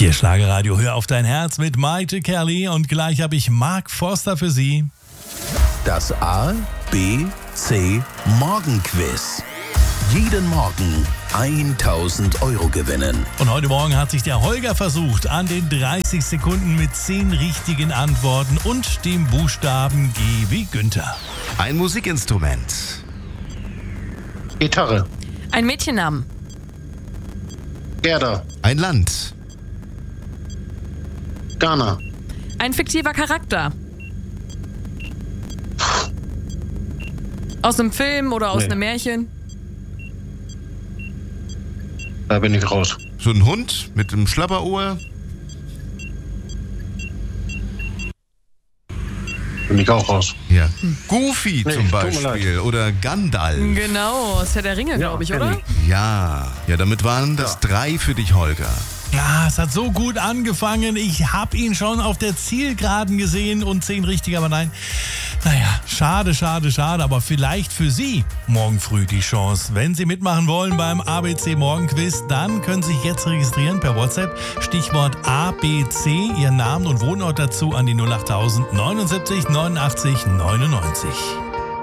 Hier Schlagerradio, hör auf dein Herz mit Maite Kelly und gleich habe ich Mark Forster für Sie. Das A, B, C Morgenquiz. Jeden Morgen 1.000 € gewinnen. Und heute Morgen hat sich der Holger versucht an den 30 Sekunden mit 10 richtigen Antworten und dem Buchstaben G wie Günther. Ein Musikinstrument. Gitarre. Ein Mädchennamen. Gerda. Ein Land. Ghana. Ein fiktiver Charakter. Aus einem Film oder aus einem Märchen. Da bin ich raus. So ein Hund mit einem Schlabberohr. Bin ich auch raus. Ja. Goofy zum tut mir Beispiel oder Gandalf. Genau, aus Herr der Ringe, glaube ich, kenn oder? Ja, damit waren das 3 für dich, Holger. Ja, es hat so gut angefangen. Ich habe ihn schon auf der Zielgeraden gesehen und 10 richtig, aber nein. Naja, schade. Aber vielleicht für Sie morgen früh die Chance. Wenn Sie mitmachen wollen beim ABC Morgenquiz, dann können Sie sich jetzt registrieren per WhatsApp. Stichwort ABC, Ihren Namen und Wohnort dazu an die 08000 79 89 99.